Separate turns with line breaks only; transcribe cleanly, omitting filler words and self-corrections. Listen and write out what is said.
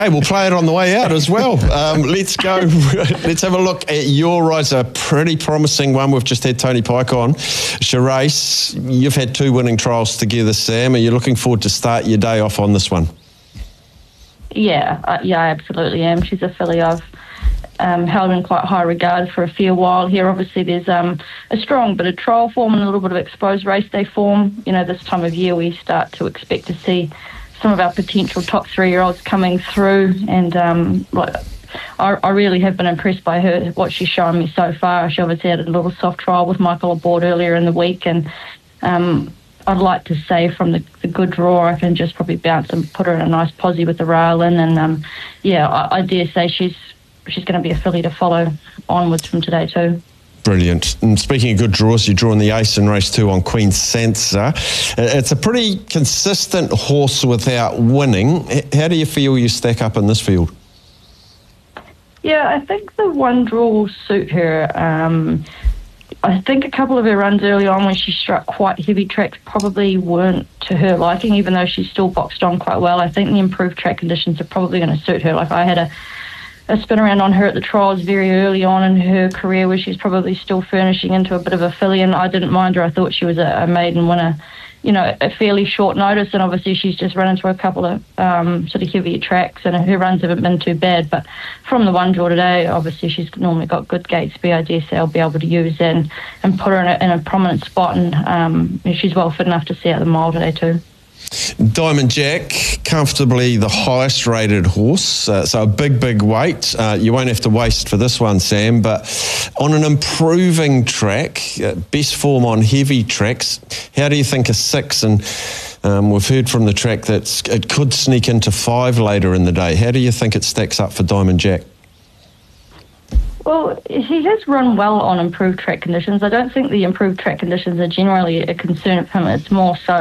Hey, we'll play it on the way out as well. Let's go. Let's have a look at your rise. A pretty promising one. We've just had Tony Pike on. Sherace, you've had 2 winning trials together, Sam. Are you looking forward to start your day off on this one?
Yeah, I absolutely am. She's a filly I've held in quite high regard for a fair while here. Obviously, there's a strong bit of trial form and a little bit of exposed race day form. You know, this time of year we start to expect to see some of our potential top 3-year-olds coming through, and I really have been impressed by her, what she's shown me so far. She obviously had a little soft trial with Michael aboard earlier in the week, and I'd like to say from the good draw I can just probably bounce and put her in a nice posse with the rail in, and I dare say she's going to be a filly to follow onwards from today too.
Brilliant. And speaking of good draws, you're drawing the ace in race 2 on Queen Sansa. It's a pretty consistent horse without winning. How do you feel you stack up in this field?
Yeah, I think the one draw will suit her. I think a couple of her runs early on when she struck quite heavy tracks probably weren't to her liking, even though she's still boxed on quite well. I think the improved track conditions are probably going to suit her. Like, I had a spin around on her at the trials very early on in her career where she's probably still furnishing into a bit of a filly, and I didn't mind her. I thought she was a maiden winner, you know, a fairly short notice, and obviously she's just run into a couple of sort of heavier tracks, and her runs haven't been too bad. But from the one draw today, obviously she's normally got good gate speed. I dare say I'll be able to use that and put her in a prominent spot, and she's well fit enough to see out the mile today too.
Diamond Jack, comfortably the highest rated horse, so a big weight. You won't have to waste for this one, Sam, but on an improving track, best form on heavy tracks, how do you think a 6, and we've heard from the track that it could sneak into 5 later in the day. How do you think it stacks up for Diamond Jack?
Well, he has run well on improved track conditions. I don't think the improved track conditions are generally a concern of him. It's more so